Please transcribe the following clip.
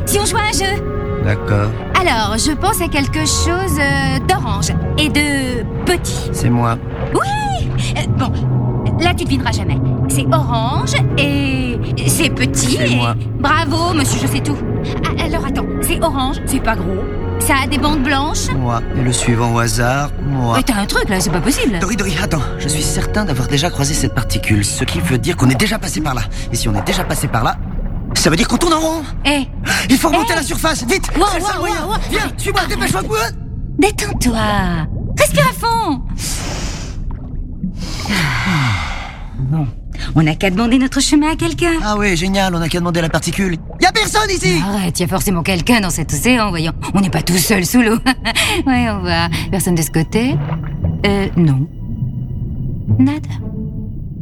si on jouait à un jeu? D'accord. Alors, je pense à quelque chose d'orange et de petit. C'est moi. Oui. Bon, là tu devineras jamais. C'est orange et c'est petit. C'est moi. Bravo, monsieur, je sais tout. Ah, alors attends, c'est orange, c'est pas gros. Ça a des bandes blanches. Moi. Et le suivant au hasard, moi. Mais t'as un truc là, c'est pas possible. Dory, attends. Je suis certain d'avoir déjà croisé cette particule, ce qui veut dire qu'on est déjà passé par là. Et si on est déjà passé par là, ça veut dire qu'on tourne en rond. Il faut remonter à la surface, vite. Wow, C'est le seul moyen. Viens, suis-moi, dépêche-moi. Détends-toi. Respire à fond. Bon, on n'a qu'à demander notre chemin à quelqu'un. Ah oui, génial, on n'a qu'à demander la particule. Y'a personne ici. Arrête, il y a forcément quelqu'un dans cet océan, voyons. On n'est pas tout seul sous l'eau. Ouais, on va. Personne de ce côté? Non. Nada.